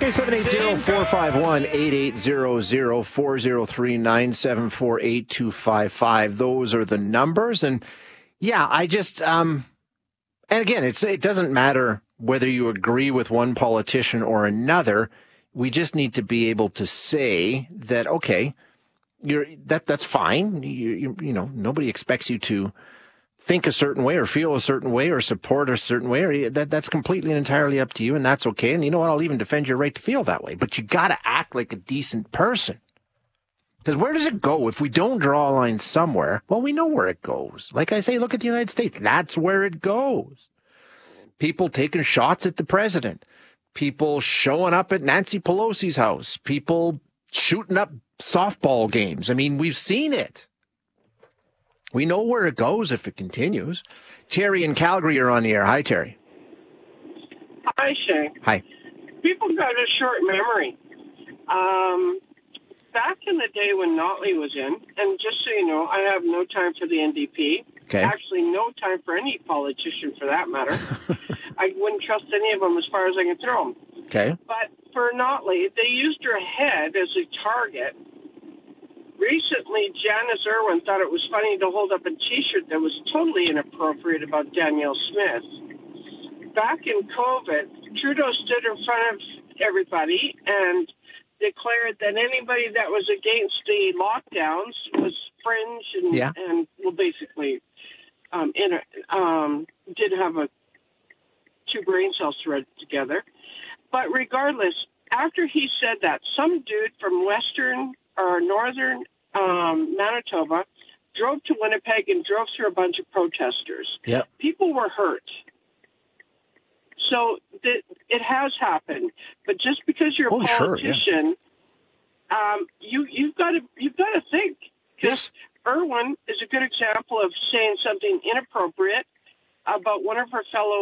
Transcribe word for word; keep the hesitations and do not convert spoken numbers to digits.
Okay, seven eight zero, four five one, eight eight zero zero, four zero three, nine seven four, eight two five five. Those are the numbers. And yeah, I just, um, and again, it's it doesn't matter whether you agree with one politician or another. We just need to be able to say that, okay, you're that that's fine. You, you, you know, nobody expects you to think a certain way or feel a certain way or support a certain way, or that that's completely and entirely up to you, and that's okay. And you know what? I'll even defend your right to feel that way. But you got to act like a decent person. Because where does it go if we don't draw a line somewhere? Well, we know where it goes. Like I say, look at the United States. That's where it goes. People taking shots at the president. People showing up at Nancy Pelosi's house. People shooting up softball games. I mean, we've seen it. We know where it goes if it continues. Terry in Calgary, you're on the air. Hi, Terry. Hi, Shane. Hi. People got a short memory. Um, back in the day when Notley was in, and just so you know, I have no time for the N D P. Okay. Actually, no time for any politician for that matter. I wouldn't trust any of them as far as I can throw them. Okay. But for Notley, they used her head as a target. Recently, Janice Irwin thought it was funny to hold up a T-shirt that was totally inappropriate about Danielle Smith. Back in COVID, Trudeau stood in front of everybody and declared that anybody that was against the lockdowns was fringe and, yeah. and well, basically, um, in a, um, did have a two brain cells threaded together. But regardless, after he said that, some dude from Western or Northern um, Manitoba drove to Winnipeg and drove through a bunch of protesters. Yep. People were hurt. So th- it has happened. But just because you're a oh, politician, sure, yeah. um, you you've got to you've got to think. Yes. Irwin is a good example of saying something inappropriate about one of her fellow